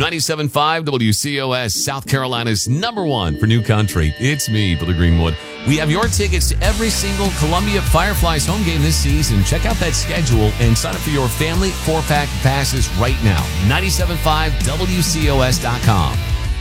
97.5 WCOS, South Carolina's #1 for new country. It's me, Billy Greenwood. We have your tickets to every single Columbia Fireflies home game this season. Check out that schedule and sign up for your family 4-pack passes right now. 97.5WCOS.com.